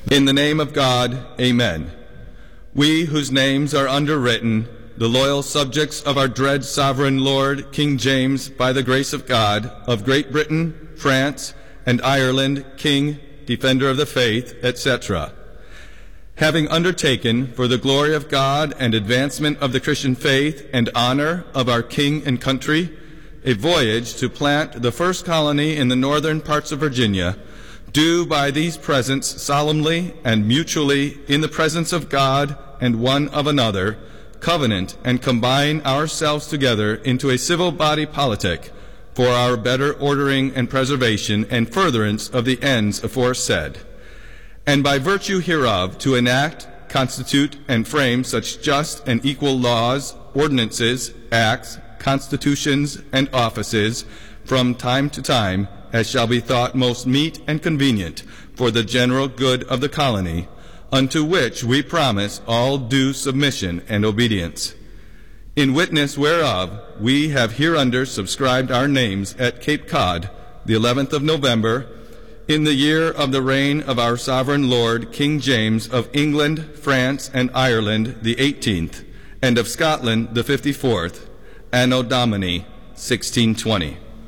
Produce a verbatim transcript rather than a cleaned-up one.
In the name of God, amen. We whose names are underwritten, the loyal subjects of our dread sovereign Lord, King James, by the grace of God, of Great Britain, France, and Ireland, King, Defender of the Faith, et cetera, having undertaken, for the glory of God and advancement of the Christian faith and honor of our King and country, a voyage to plant the first colony in the northern parts of Virginia, do by these presents solemnly and mutually in the presence of God and one of another, covenant and combine ourselves together into a civil body politic for our better ordering and preservation and furtherance of the ends aforesaid, and by virtue hereof to enact, constitute, and frame such just and equal laws, ordinances, acts, constitutions, and offices from time to time as shall be thought most meet and convenient for the general good of the colony, unto which we promise all due submission and obedience. In witness whereof we have hereunder subscribed our names at Cape Cod, the eleventh of November, in the year of the reign of our sovereign Lord King James of England, France, and Ireland the eighteenth, and of Scotland the fifty-fourth, Anno Domini sixteen twenty.